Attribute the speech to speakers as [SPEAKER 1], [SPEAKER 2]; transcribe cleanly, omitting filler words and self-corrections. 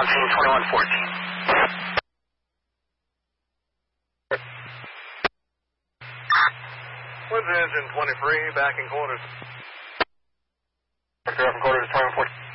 [SPEAKER 1] 14.
[SPEAKER 2] Woods Engine 23, back in quarters.
[SPEAKER 1] Quarters 2114.